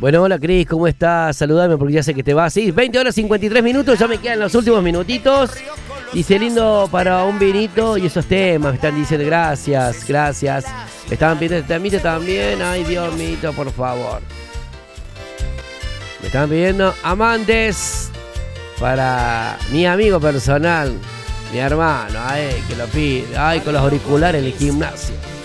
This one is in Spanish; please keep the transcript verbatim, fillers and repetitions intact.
Bueno, hola Cris, ¿cómo estás? Saludame porque ya sé que te vas. Sí, veinte horas cincuenta y tres minutos, ya me quedan los últimos minutitos. Dice lindo para un vinito y esos temas. Me están diciendo gracias, gracias. Me estaban pidiendo este temita también. Ay, Dios mío, por favor. Me estaban pidiendo amantes para mi amigo personal, mi hermano, ay, que lo pide. Ay, con los auriculares en el gimnasio.